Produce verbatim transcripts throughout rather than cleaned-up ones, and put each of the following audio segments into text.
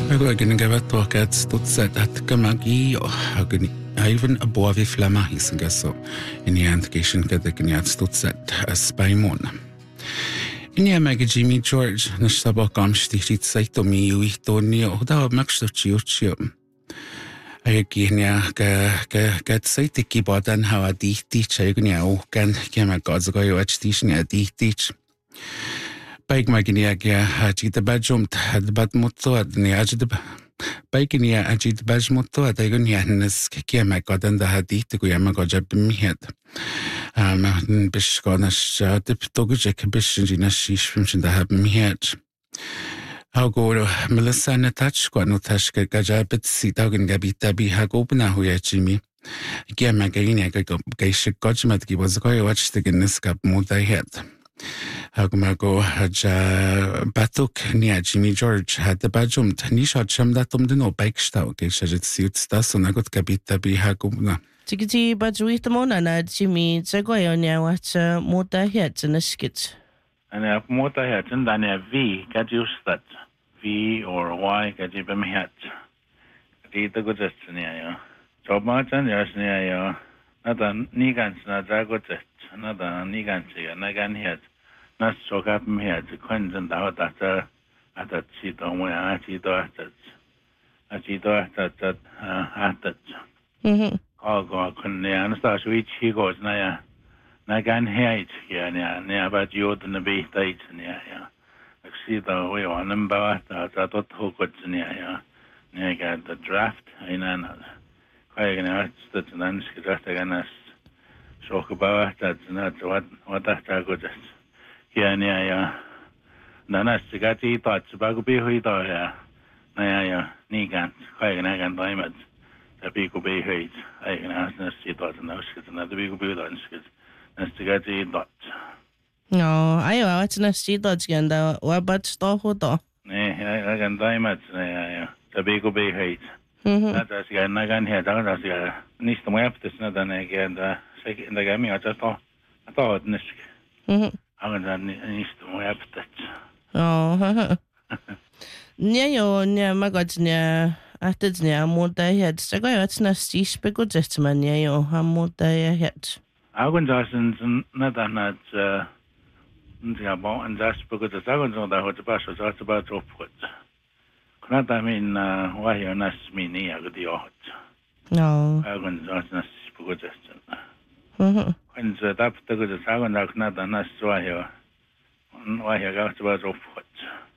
Agin gavat tuokat stutset at kamagi agin aivan aboavi flamahis gaso in yantkation kadakiniat stutset as spaimon. In yamag Jimmy George na sabakam stichit saito mi uihtoni o da makstuchiuchio. Ayaginia ga ga ga saitiki badan hawa dihti chaygunia o kan kema gazgoyo achtisnia dihtich. Baik maginia gya ajit bajum tad badmuto adni ajit baikinia ajit bajmuto adagunia nes kema gadan da hadit ku yama gajab mihet. Um bish gonash dip dogujek bish jina shish fimshin da hab mihet. Hago Melissa Natachko no tashka gajabit si dogin gabita bi hagobna huya Jimmy. Gema gainia gaishik gojmat gi was goy watch the gniskap muda head. Hagmago haja batuk nia Jimmy George had the bajum tanisha chamdatum de no baikstau gaishajit suits das und agot gabita bi hagobna. Tigiti bajuit mona na Jimmy zagoyo nia wat muda head in a skit. And a motor hat and then a V get used that V or Y get you been hat. The good destiny. So much and yes, near not a nigans, not a good test, not a nigans, and again head. Not so up me head, the quins and out at the at that seat on where I see the at that. I see the at that at that. Mhm. Oh, God, couldn't they understand which he goes now? Na gan heit ja ne ne aber jod na be tait ne ja ek sien da hoe aan bou dat dat tot hoekot ne ja ne ga the draft in an kai gan dat dan gedacht gan as so gebou dat na wat wat dat goed is ja ne ja dan as gati tot bagu be hui da ja na ja ja nie gan kai gan gan daimet da be go be heit ai gan as na sit tot na skit na da be go be dan skit. Nastigati dot. No, ayo, what's na si dot ganda? Wabat sto hoto. Ne, I can diamat. Ne, the big be hate. Mhm. That is gan nagan here. That is gan. Nista mo yaptes na dan again. The second the game I just thought. I thought nisk. Mhm. Hagan dan nista mo yaptes. Oh. Nya yo nya magot nya atid nya muda head. Zagoyo what's na si spego just man nya yo hamuda head. Agun jasen na dan na ja bon and just because the agun so da hot pas so just about to put. Kuna da min wa here nas mini agdi hot. No. Agun jasen spego just. Mhm. And the tap to the agun da kuna da nas wa here. Wa here ga about to put.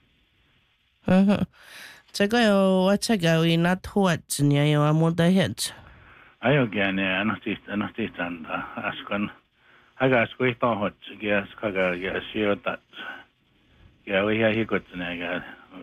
Mhm. Zagoyo what's gawi not what nya yo hamuda head. Ayo gane anastis anastis and askon aga skoi to hot gas kaga gas yotat ya we ha hikot naga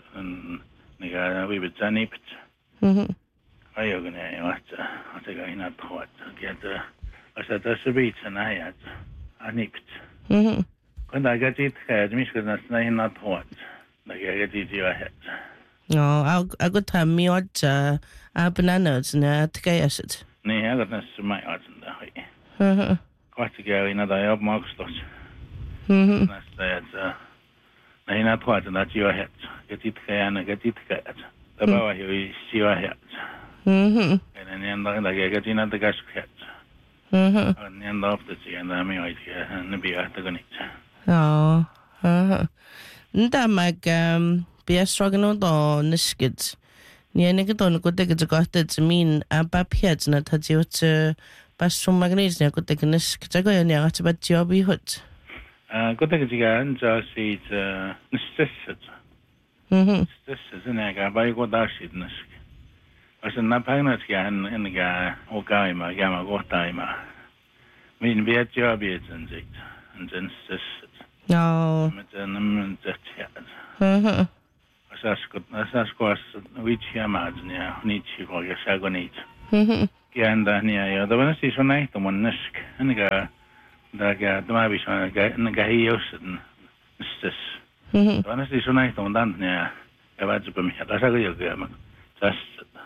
naga we bit zanipet Mhm. ayo gane wat ataga ina hot get asa ta subit na ya anipet Mhm. kunda gatit ka dmish na na ina hot naga gatit ya het No, I got a miot a bananas na tkayasat. ne ha got na smai atn da hi Mhm. kwat ga ina da yob makstos Mhm. na sta na ina twat na ti het getit ka na getit ka da ba hi si wa het Mhm. en en da da ga getina da gas het Mhm. en en da ofte si en da mi ai ga na bi at ga nit Oh. Mhm. Nda mag um be struggle do niskit. Ni ene gito no kote ke jagate zmin abapiat na tajiot pasum magnis ne kote ke nisk jago ya ne agat bat jobi hot. ko ta ga an ja si nisset Mhm. nisset na ga ba go da si nisk as na pagna ga en en ga o ga ma ga ma go ta ma min bi at jobi en zit en den nisset No. met en men zet ja Mhm. Asaskot asaskos which yamadznia nichi go yasagonit Mhm. ganda nia ya da vanasi sonai to monnesk anga da ga da bi sona ga nga hiyosen stes Mhm. vanasi sonai to dan nia ya vats bim ya da sago yoga ma tas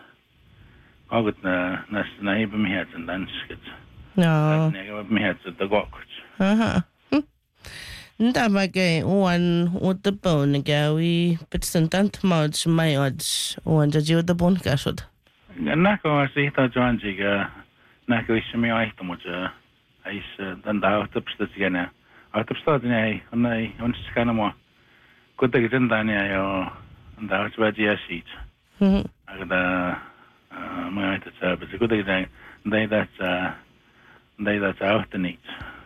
agut na nas na ibim ya dan skit No. nia ga bim ya da gokut Aha. Nda mage uan utapon gawi pitsan tant mods my odds uan jaji utapon kasod. Nako sihta Joanjiga nako ismi aihtomuja ais dan da utapstatiana. Utapstatania onai onskana mo. Kuitenkin sen tania jo da utvaji asit. Mhm. Agda mä ajattelin, että se kuitenkin ei tässä ei tässä ahtenit.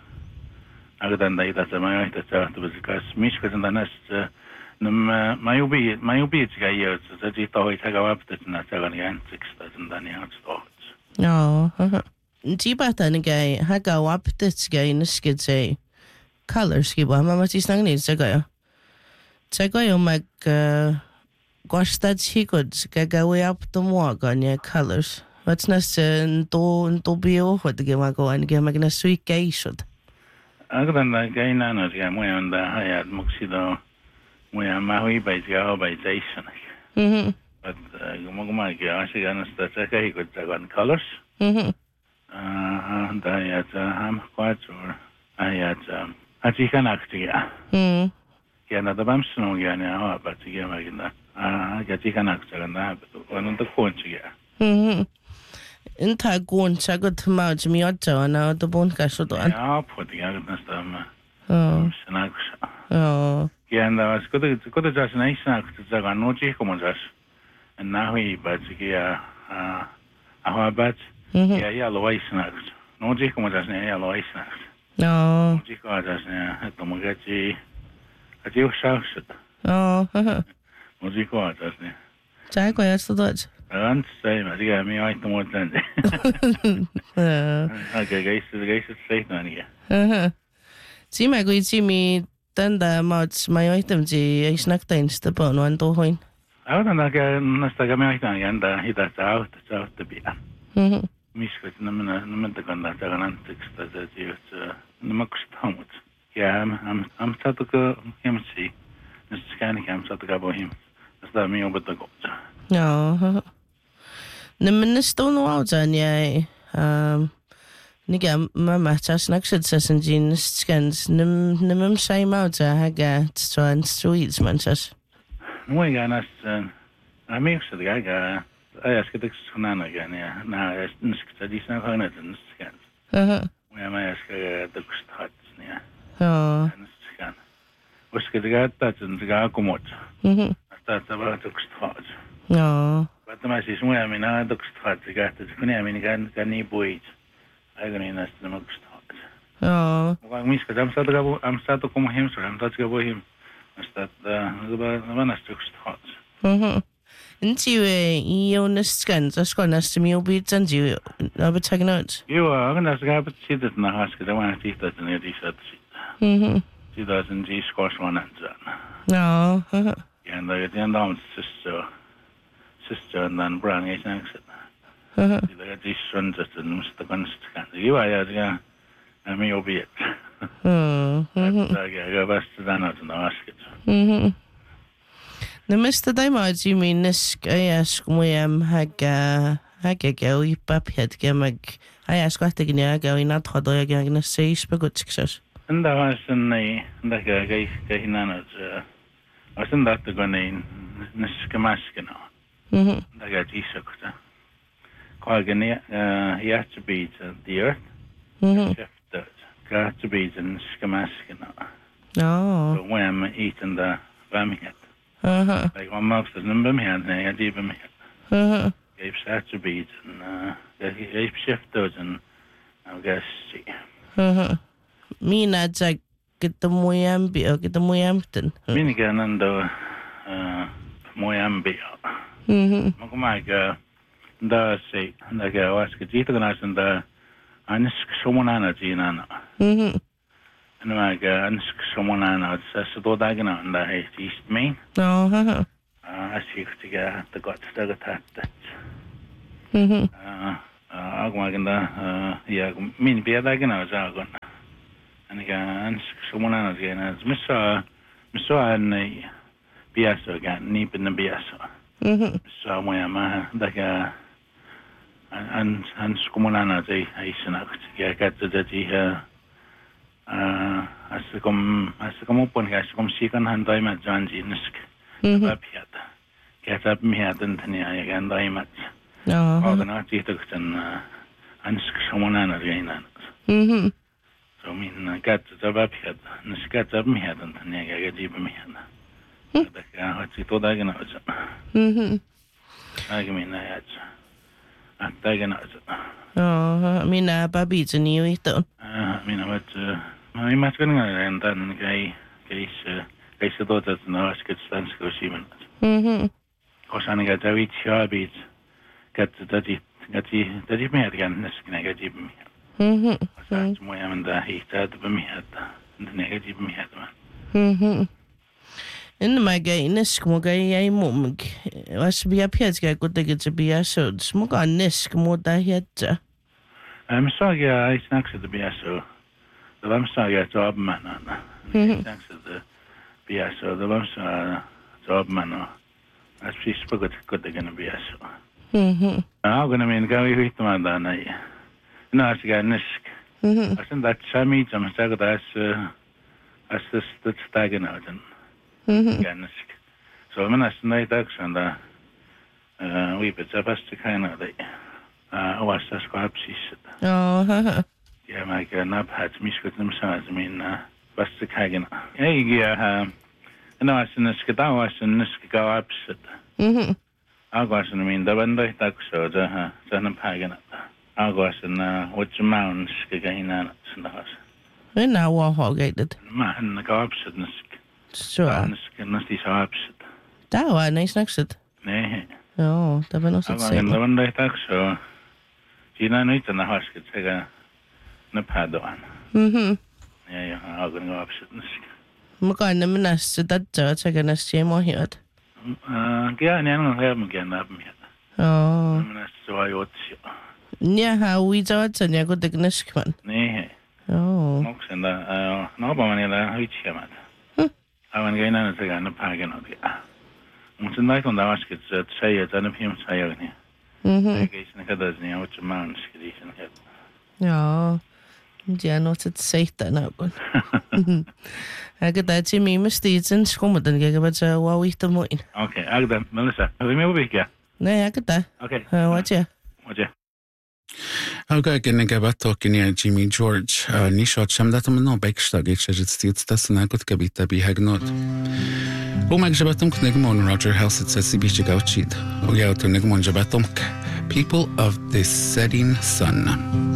Agda ei tässä mä ajattelin, että se kas missä sen tänässä nämä mä jubi mä jubi itse jo se se toi taga vaptetna tagan jäntsikstä sen tania hatstohts. Joo. Tibata nigai haga waptets gai niskid se colors kiba mä mä siis nangni sega jo. Sega jo mag Gwastad higod gagawi up the wagon yeah colors. What's nas to to be over the gemago and gemagna sweet gaishod. Agda na gaina na ga mo yanda hayat muksido mo yama hui by ga by station. Mhm. But mo ma ga asiga na sta sa kai higod tagan colors. Mhm. Ah da ya ham quator ayat atika naktiga. Mhm. Ja na da bamsno ga ne ha ba tiga magina. Ah, ja tika naktiga na on the konchiga. Mhm. Inta gon chagot mauj mi otto na the bon kasod an. Ja, putiga na sta ma. Oh. Snaks. Oh. Ja na was kuda kuda jas na isnak tsaga nochi como jas. Na hui ba tiga ah ah ba Mhm. ja ja lo isnak. Nochi como jas ne ja lo isnak. No. Nochi ko jas ne to mo gachi. Ati ushausat. Oh. Nochi ko jas ne. Chai ko yasodot. Ant sai ma diga mi ai to mo tande. Uh. Okay, guys, guys, say no ni. Uh. Si ma gui si mi tanda mauj my item ji isnakta insta bon wan to hoin. Ahora na que no está que me están yanda y da chao, chao te pia. Mhm. Miska no me no me te cuando te ganan texta de Dios, no me costamos. Ja, am am stato que hem si. Nes kan ik am stato que bohim. Sta mi obta go. Ja. Nimmen stone wauza ni um niga mama tas nakshid sasen jeans skans nim nimem sai mauza haga tsoan sweets mansas. No ganas a mí se diga ga ay es que te sonana ga ni na es niska di san hana den skans. Aha. Ja, ma es que te kustat ni. Ja. Skan. Was que diga ta den diga komot. Mhm. Sta ta ba te kustat. Ja. But ma si smuja mi na te kustat diga te kunia mi gan gan ni boit. Ay gani nas te ma kustat. Ja. Wa mi ska am sta ga am sta to como hem so am ta ga bohim. Sta da ba ba nas te kustat. Mhm. Intiwe io niskan das kon nas mi obi tsanji aber tagnot. Jo, aga nas ga bet sit na has ke da wa ti ta ne di sat. Mhm. Ti da sin ji squash one and zan. Ja. Aha. Ja, da ga den down sister. Sister and then brand is next. Aha. Ti da ji sun just in sta kan sta. Jo, ja, ja. A mi obi it. Mhm. Da ga ga bast da na na basket. Mhm. Na mista dai ma ji mi nisk ayas kumuyam haga haga gawi papiat gemag ayas kwata gnya gawi na thodo ya gna seis bagut success. And da was nei da ga ga ga hinana z. Asen da te go nei niskamaskena. Mhm. Da ga ji sakta. Kwa gni ja to be the earth. Mhm. Shifted. Got to be in skamaskena. Oh. So when eating the bamhet. Aha. Like one mouth is in bamhet, I had even Aha. gave saturates and uh gave shifted and I guess see. Aha. Mina jak kita muyam bi o kita muyam ten. Minigan and uh moyambi. Mhm. Magmaga da say da ga was ke jita na san da anis somonana jinana. Mhm. And I ga anis somonana sa so da gna da he east main. Oh. Aha. Uh, I see to get the got to the tat. Mhm. Uh, agmaganda, uh, yeah, min be da gna za gon. And again, someone else again as Missa Missa and Biaso again, Nip in the Biaso. Mhm. So my ma da ga and and skumana ze aisana. Yeah, got the the Asikom asikom upon asikom sikan han daimat janjinisk. Bapiata. Käsab mihaten tania ja kan daimat. Joo. Ogana tihtuksen ansk somonana reinan. Mhm. So min katsa bapiata. Nis katsa mihaten tania ja gajib mihana. Taka hatsi todagena osa. Mhm. Agimina yatsa. Attagena osa. Joo, minä babitseni juihtoon. Minä vat mä imaskan ngan dan kai kai kai se totat na asket stanska simen. Mhm. Kosan ga David Shabit kat tati gati tati mergan neskina gati mi. Mhm. Kosan moja manda hihtat bimihata. Ne gati bimihata. Mhm. En mä käy nesk muka jäi mumk. Vas bia pietkä kuitenkin se bia sods. Muka nesk muuta hietsä. Mä saagia ei snaksa de biaso. Det var saga jobbmännen. Det biaso, det var så jobbmännen. Att precis på gott gott det kan bli så. Mhm. Ja, kan man kan vi hitta man där nej. När ska nisk. Mhm. Och sen det sami som säger det är att det stagen ut. Mhm. Gansk. Så men nästan nej tack så där. Eh, vi vet att fast kan det. Ah, och så ska jag precis. Joo, haha. Ja, mä käyn naphat miskut nämsääs minä vasta kagen. Ei ja no sen skatawa sen skawapset. Mhm. Agasen min da bandai takso da ha sen pagen. Agasen utmaan skagaina snahas. Enää uohogeitet. Mä hän kawapset sk. Sure. Skannasti saapset. Tää on ei snakset. Nee. Joo, tämä on osit se. Agasen da bandai takso. Siinä nyt on hasket sekä napadoan. Mhm. Ja ja agan kawapset sk. Mukaan ne minä se tatsaa tsekännäs siihen mohiot. Kyllä ne on helmikin näpmiä. Joo. Minä se on jutsi. Niähän uitavat sen ja kuitenkin neskman. Niin. Joo. Moksen da naapamanilla hytsiämät. Aivan keinään se käänne pääkenot. Mutta sen aikon tavasket se, että se ei tänne hieman sajoni. Mhm. Eikä sinne katsoisi niin jutsi maanski liisen. Joo. Ja no se seittä naukon. Eikä tää Jimmy Mestiitsen skummutan käkevät se uauihta muin. Okei, äkitä, Melissa. Oli me uvikia. Ne eikä tää. Okei. Watcha. Watcha. Alga kenne gabattokin ja Jimmy George nisot samdatam no bekstagit shajitstits tasnakut kabita bihagnot. Umag jabatum knegmon Roger Helsit says bichi gauchid. Ugyautu negmon jabatum People of the Setting Sun.